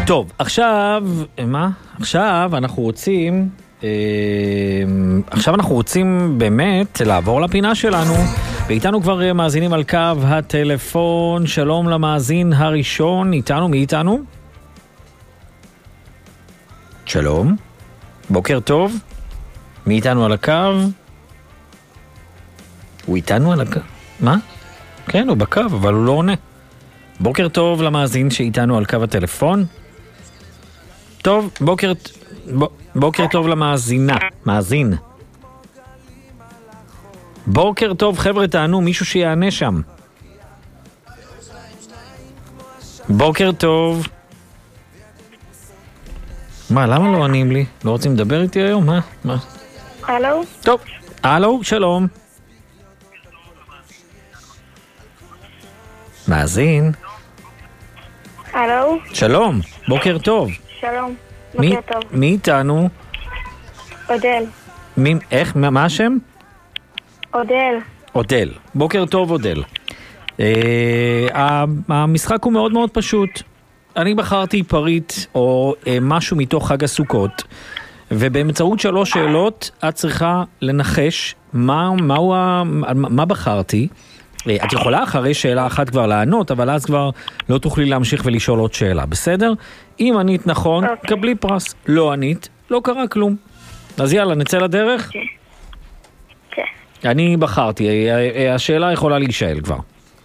טוב, עכשיו, מה? עכשיו אנחנו רוצים באמת לעבור לפינה שלנו, ואיתנו כבר מאזינים על קו הטלפון. שלום למאזין הראשון, איתנו, מי איתנו? שלום, בוקר טוב, מי איתנו על הקו? הוא איתנו על הקו? מה? כן, הוא בקו, אבל הוא לא עונה. בוקר טוב למאזין שאיתנו על קו הטלפון. טוב, בוקר טוב למאזינה, מאזין. בוקר טוב, חבר'ה, תענו, מישהו שיענה שם. בוקר טוב. מה, למה לא עונים לי? לא רוצים לדבר איתי היום? מה? הלו? טוב, הלו, שלום. מאזין. הלו? שלום, בוקר טוב. שלום, בוקר טוב. מי איתנו? אודל. איך? מה השם? אודל. אודל. בוקר טוב, אודל. המשחק הוא מאוד מאוד פשוט. אני בחרתי פריט או משהו מתוך חג הסוכות, ובאמצעות 3 שאלות את צריכה לנחש מה בחרתי. את יכולה אחרי שאלה אחת כבר לענות, אבל אז כבר לא תוכלי להמשיך ולשאול עוד שאלה, בסדר? אם ענית נכון, קבלי פרס. לא ענית, לא קרה כלום. אז יאללה, נצא לדרך? כן. אני בחרתי, השאלה יכולה להישאל כבר.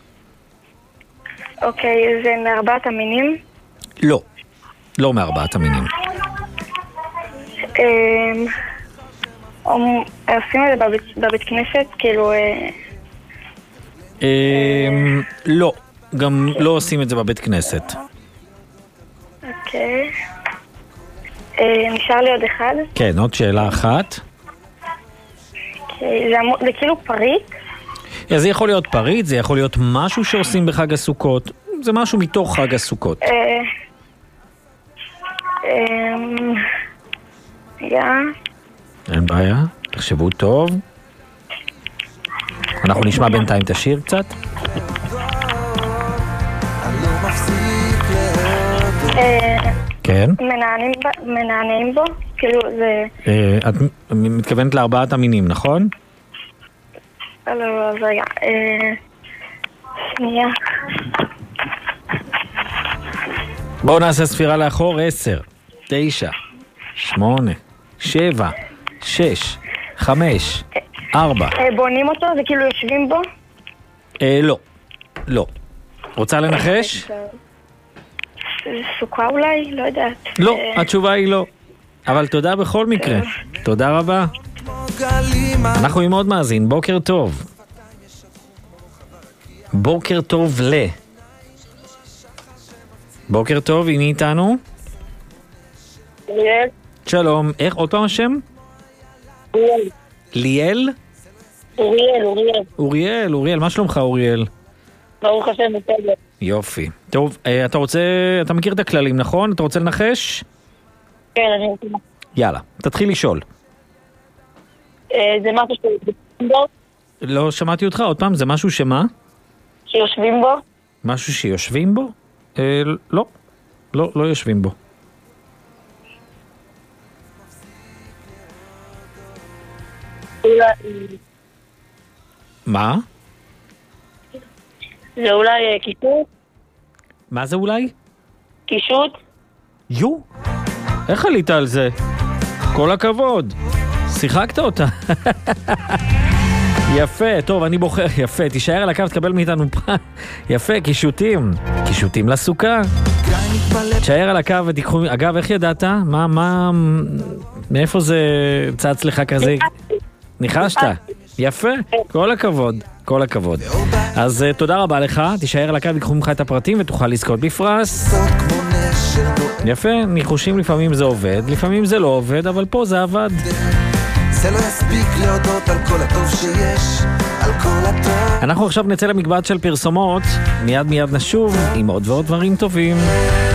אוקיי, זה מ4 המינים? לא, לא מ4 המינים. עושים את זה בבית כנסת, כאילו... לא, גם לא עושים את זה בבית כנסת. אוקיי. נשאר לי עוד אחד. כן, עוד שאלה אחת. אוקיי, זה כאילו פריט? זה יכול להיות פריט, זה יכול להיות משהו שעושים בחג הסוכות. זה משהו מתוך חג הסוכות. אין בעיה, תחשבו טוב. אנחנו נשמע בינתיים את השיר קצת. כן. מנענעים בו? כאילו זה... את מתכוונת ל4 המינים, נכון? לא, אז רגע. שנייה. בואו נעשה ספירה לאחור. 10, 9, 8, 7, 6, 5, 4. בונים אותו? זה כאילו יושבים בו? לא. רוצה לנחש? סוכה אולי? לא יודעת. לא, התשובה היא לא. אבל תודה בכל מקרה. תודה רבה. אנחנו עם עוד מאזין. בוקר טוב. בוקר טוב בוקר טוב, הנה איתנו. ליאל. שלום, איך? עוד פעם השם? ליאל? אוריאל, מה שלומך אוריאל? ברוך השם, בסדר. יופי. טוב, אתה מכיר את הכללים, נכון? אתה רוצה לנחש? כן, אני רוצה. יאללה, תתחיל לשאול. זה משהו שיושבים בו? לא שמעתי אותך, עוד פעם, זה משהו שמה? שיושבים בו? משהו שיושבים בו? לא יושבים בו. מה? זה אולי קישוט? מה זה אולי? קישוט? איך עלית על זה? כל הכבוד. שיחקת אותה. יפה, טוב, אני בוחר, יפה, תישאר על הקו, תקבל מאיתנו פרס. יפה, קישוטים לסוכה. תישאר על הקו ותיקחו, אגב, איך ידעת? מאיפה זה צץ לך כזה? ניחשת? יפה, כל הכבוד. אז תודה רבה לך, תישאר על הקו, תיקחו ממך את הפרטים ותוכל לזכות בפרס. יפה, ניחושים לפעמים זה עובד, לפעמים זה לא עובד, אבל פה זה עבד. זה לא יספיק להודות על כל הטוב שיש, על כל הטוב. אנחנו עכשיו נצא למקבץ של פרסומות, מיד נשוב עם עוד ועוד דברים טובים.